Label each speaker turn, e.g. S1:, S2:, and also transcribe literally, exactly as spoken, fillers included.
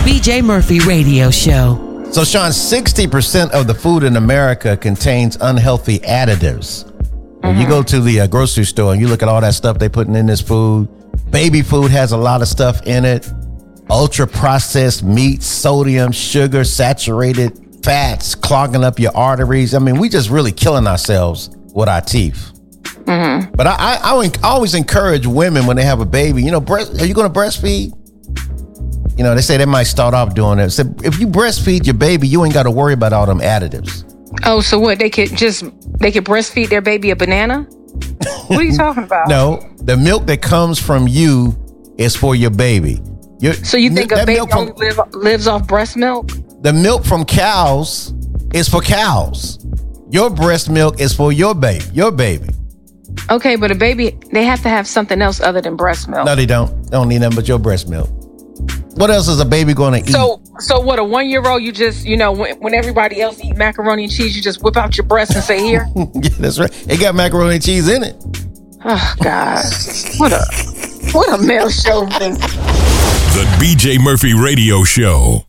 S1: B J Murphy Radio Show.
S2: So, Sean, sixty percent of the food in America contains unhealthy additives. When mm-hmm. you go to the uh, grocery store and you look at all that stuff they putting in this food, baby food has a lot of stuff in it. Ultra processed meat, sodium, sugar, saturated fats, clogging up your arteries. I mean, we just really killing ourselves with our teeth. Mm-hmm. But I, I, I always encourage women when they have a baby, you know, breast, are you going to breastfeed? You know, they say they might start off doing it. So if you breastfeed your baby, you ain't got to worry about all them additives.
S3: Oh, so what? They could just, they could breastfeed their baby a banana? What are you talking about?
S2: No, the milk that comes from you is for your baby. Your,
S3: so you think a baby only from, live, lives off breast milk?
S2: The milk from cows is for cows. Your breast milk is for your baby, your baby.
S3: Okay, but a baby, they have to have something else other than breast milk.
S2: No, they don't. They don't need nothing but your breast milk. What else is a baby going to eat?
S3: So, so what, a one-year-old, you just, you know, when, when everybody else eat macaroni and cheese, you just whip out your breast and say, here?
S2: Yeah, that's right. It got macaroni and cheese in it.
S3: Oh, God. What a, what a male chauvinist.
S4: The B J Murphy Radio Show.